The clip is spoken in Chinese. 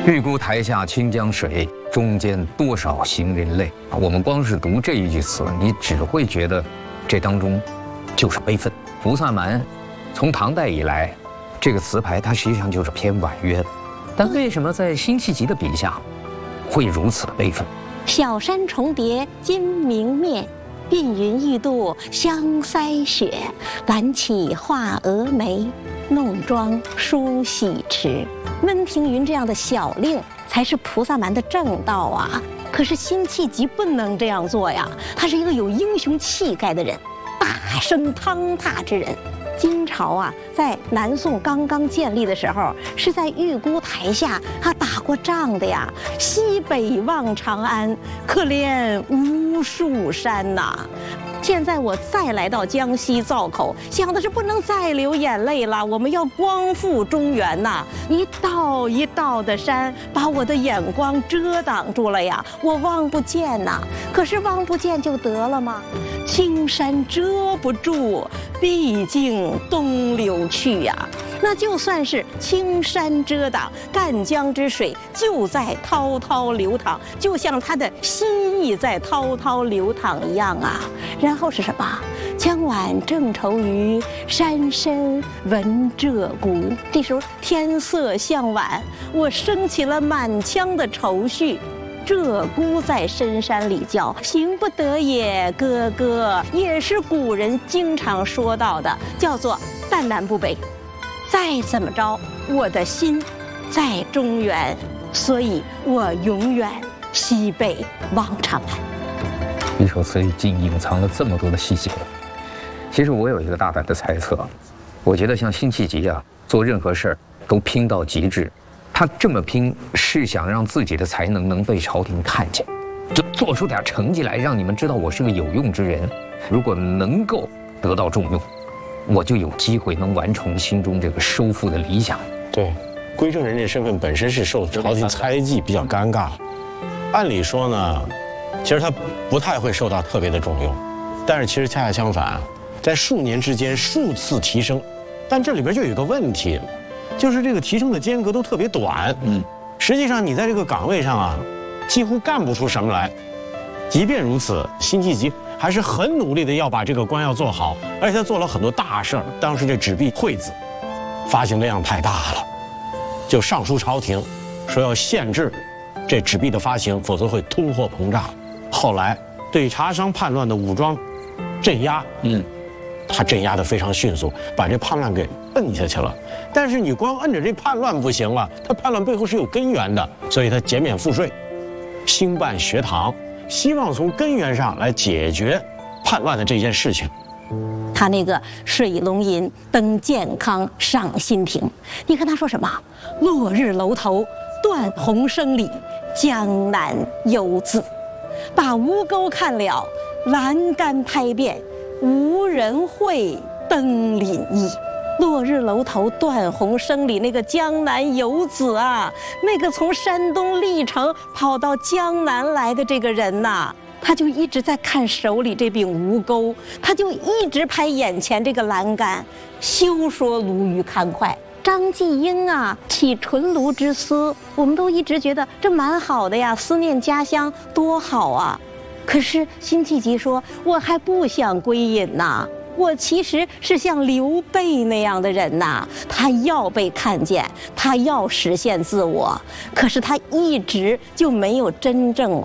玉姑台下清江水，中间多少行人泪。我们光是读这一句词，你只会觉得这当中就是悲愤。菩萨蛮，从唐代以来，这个词牌它实际上就是偏婉约的，但为什么在辛弃疾的笔下会如此的悲愤？ 小山重叠今明灭，鬓云欲度香腮雪。挽起画蛾眉，弄妆梳洗迟。温庭筠这样的小令才是菩萨蛮的正道啊！可是辛弃疾不能这样做呀，他是一个有英雄气概的人，大声汤踏之人。金朝啊，在南宋刚刚建立的时候，是在玉姑台下打过仗的呀。西北望长安，可怜无数山呐。现在我再来到江西造口，想的是不能再流眼泪了，我们要光复中原呐！一道一道的山把我的眼光遮挡住了呀，我望不见呐。可是望不见就得了吗？青山遮不住，毕竟东流去呀。那就算是青山遮挡，赣江之水就在滔滔流淌，就像他的心意在滔滔流淌一样啊。然后是什么？江晚正愁余，山深闻鹧鸪。这时候天色向晚，我升起了满腔的愁绪。鹧鸪在深山里叫，行不得也，哥哥，也是古人经常说到的，叫做淡南不北。再怎么着，我的心在中原，所以我永远西北望长安。 一首词里竟隐藏了这么多的细节。其实我有一个大胆的猜测，我觉得像辛弃疾啊，做任何事儿都拼到极致。他这么拼，是想让自己的才能能被朝廷看见，就做出点成绩来，让你们知道我是个有用之人。如果能够得到重用，我就有机会能完成心中这个收复的理想。 对，归正人这身份本身是受朝廷猜忌，比较尴尬。按理说呢，其实他不太会受到特别的重用，但是其实恰恰相反，在数年之间数次提升，但这里边就有一个问题，就是这个提升的间隔都特别短。实际上你在这个岗位上啊，几乎干不出什么来。即便如此，辛弃疾还是很努力的要把这个官要做好，而且他做了很多大事儿。当时这纸币会子发行量太大了，就上书朝廷说要限制这纸币的发行，否则会通货膨胀。后来对茶商叛乱的武装镇压，他镇压得非常迅速，把这叛乱给摁下去了。但是你光摁着这叛乱不行了，他叛乱背后是有根源的，所以他减免赋税，兴办学堂，希望从根源上来解决叛乱的这件事情。 他那个水龙吟登健康上新亭，你看他说什么？落日楼头断鸿声里，江南游子。把吴钩看了，栏杆拍遍，无人会登临意。落日楼头断鸿声里，那个江南游子啊，那个从山东历城跑到江南来的这个人呐，他就一直在看手里这柄吴钩，他就一直拍眼前这个栏杆，休说鲈鱼堪脍。张继英啊，起纯卢之思，我们都一直觉得这蛮好的呀，思念家乡多好啊。可是辛弃疾说，我还不想归隐呐，我其实是像刘备那样的人呐，他要被看见，他要实现自我，可是他一直就没有真正